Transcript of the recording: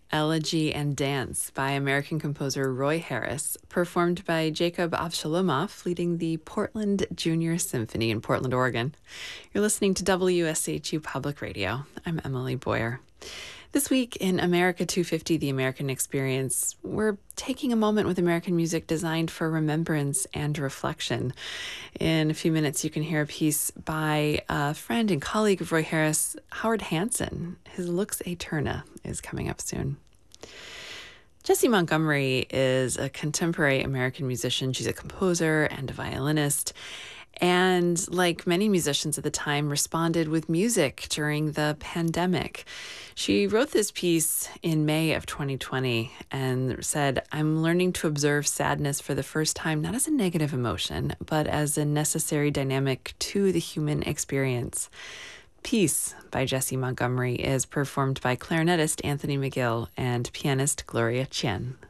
Elegy and Dance by American composer Roy Harris, performed by Jacob Avshalomoff, leading the Portland Junior Symphony in Portland, Oregon. You're listening to WSHU Public Radio. I'm Emily Boyer. This week in America 250, The American Experience, we're taking a moment with American music designed for remembrance and reflection. In a few minutes, you can hear a piece by a friend and colleague of Roy Harris, Howard Hanson. His Lux Aeterna is coming up soon. Jessie Montgomery is a contemporary American musician. She's a composer and a violinist. And like many musicians at the time, responded with music during the pandemic. She wrote this piece in May of 2020 and said, "I'm learning to observe sadness for the first time, not as a negative emotion, but as a necessary dynamic to the human experience." Peace by Jessie Montgomery is performed by clarinetist Anthony McGill and pianist Gloria Chen.